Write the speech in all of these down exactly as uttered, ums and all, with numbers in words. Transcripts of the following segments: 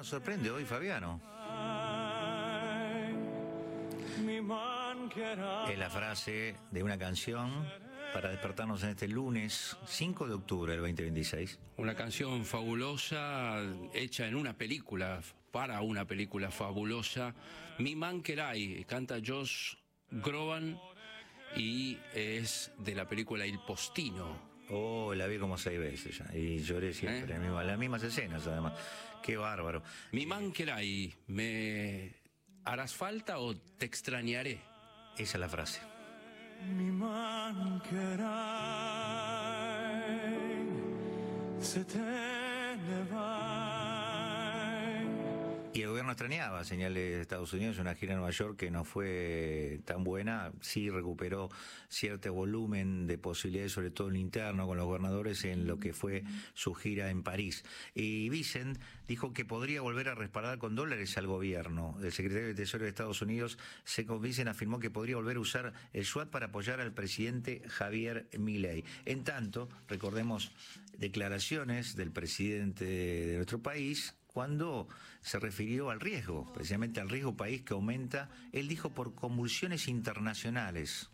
nos sorprende hoy, Fabiano. Es la frase de una canción para despertarnos en este lunes cinco de octubre del veinte veintiséis. Una canción fabulosa, hecha en una película, para una película fabulosa. Mi Man Kerai, canta Josh Groban y es de la película Il Postino. Oh, la vi como seis veces ya y lloré siempre, ¿Eh? misma, las mismas escenas además. Qué bárbaro. Mi Man Kerai, ¿me harás falta o te extrañaré? Esa es la frase. Mi Man Kerai se te ne vai. Y el gobierno extrañaba señales de Estados Unidos, una gira en Nueva York que no fue tan buena, sí recuperó cierto volumen de posibilidades, sobre todo en lo interno, con los gobernadores en lo que fue su gira en París. Y Vicent dijo que podría volver a respaldar con dólares al gobierno. El secretario de Tesoro de Estados Unidos, Second Vicent, afirmó que podría volver a usar el SWAT para apoyar al presidente Javier Milei. En tanto, recordemos declaraciones del presidente de nuestro país, cuando se refirió al riesgo, precisamente al riesgo país que aumenta, él dijo por convulsiones internacionales.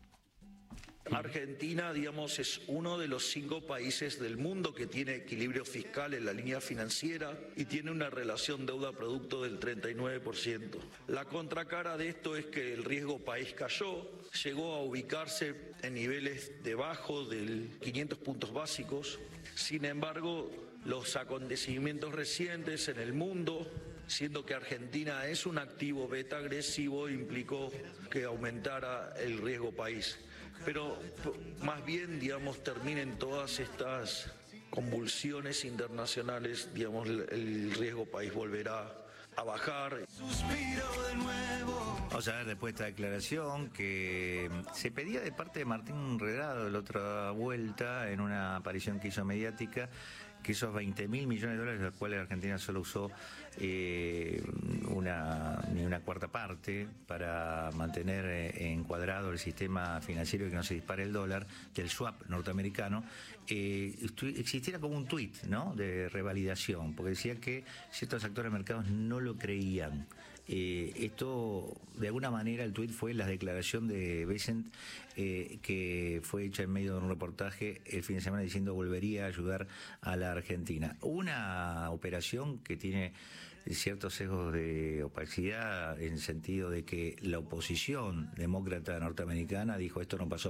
Argentina, digamos, es uno de los cinco países del mundo que tiene equilibrio fiscal en la línea financiera y tiene una relación deuda-producto del treinta y nueve por ciento. La contracara de esto es que el riesgo país cayó, llegó a ubicarse en niveles debajo del quinientos puntos básicos. Sin embargo, los acontecimientos recientes en el mundo, siendo que Argentina es un activo beta agresivo, implicó que aumentara el riesgo país. Pero más bien, digamos, terminen todas estas convulsiones internacionales, digamos, el riesgo país volverá a bajar. Suspiro de nuevo. Vamos a ver después esta declaración que se pedía de parte de Martín Redrado la otra vuelta en una aparición que hizo mediática, que esos veinte mil millones de dólares, de los cuales Argentina solo usó eh, una, ni una cuarta parte para mantener eh, encuadrado el sistema financiero y que no se dispare el dólar, del swap norteamericano, eh, existiera como un tuit, ¿no?, de revalidación, porque decía que ciertos actores de mercados no lo creían. Eh, esto, de alguna manera, el tuit fue la declaración de Vicent, eh, que fue hecha en medio de un reportaje el fin de semana diciendo volvería a ayudar a la Argentina. Una operación que tiene ciertos sesgos de opacidad en el sentido de que la oposición demócrata norteamericana dijo esto no pasó